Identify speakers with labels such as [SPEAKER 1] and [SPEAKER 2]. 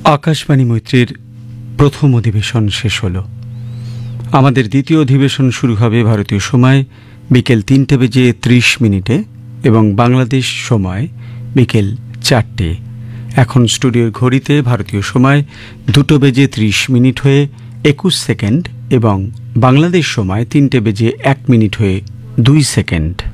[SPEAKER 1] আকাশবাণী মৈত্রীর প্রথম অধিবেশন শেষ হল। আমাদের দ্বিতীয় অধিবেশন শুরু হবে ভারতীয় সময় বিকেল 3:30 এবং বাংলাদেশ সময় বিকেল 4টে। এখন স্টুডিওর ঘড়িতে ভারতীয় সময় 2:30 হয়ে 21 সেকেন্ড এবং বাংলাদেশ সময় 3:01 হয়ে 2 সেকেন্ড।